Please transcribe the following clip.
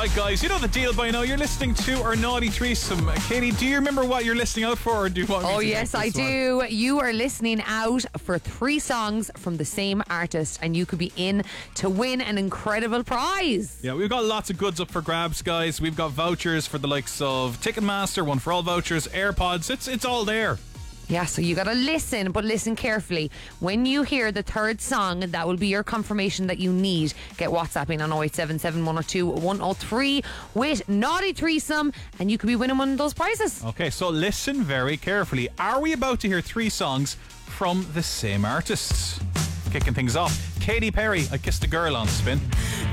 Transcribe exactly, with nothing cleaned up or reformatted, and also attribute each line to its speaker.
Speaker 1: Right, guys, you know the deal by now. You're listening to our Naughty Threesome. Katie, do you remember what you're listening out for, or do you want me
Speaker 2: Oh,
Speaker 1: to
Speaker 2: yes, I do. One? You are listening out for three songs from the same artist, and you could be in to win an incredible prize.
Speaker 1: Yeah, we've got lots of goods up for grabs, guys. We've got vouchers for the likes of Ticketmaster, One for All vouchers, AirPods. It's it's all there.
Speaker 2: Yeah, so you gotta listen, but listen carefully. When you hear the third song, that will be your confirmation that you need. Get WhatsApping on oh eight seven seven, one oh two, one oh three with Naughty Threesome, and you could be winning one of those prizes.
Speaker 1: Okay, so listen very carefully. Are we about to hear three songs from the same artist? Kicking things off, Katy Perry, I Kissed a Girl on Spin.